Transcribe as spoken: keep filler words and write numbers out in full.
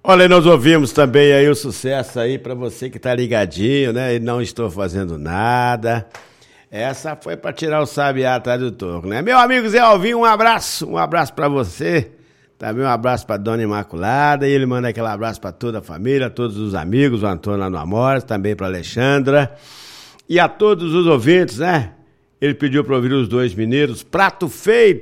Olha, nós ouvimos também aí o sucesso aí pra você que tá ligadinho, né? E não estou fazendo nada. Essa foi pra tirar o sabiá atrás do toco, né? Meu amigo Zé Alvinho, um abraço, um abraço pra você. Também um abraço pra Dona Imaculada. E ele manda aquele abraço pra toda a família, todos os amigos, o Antônio lá no Amores, também pra Alexandra. E a todos os ouvintes, né? Ele pediu pra ouvir os dois mineiros, Prato Feito.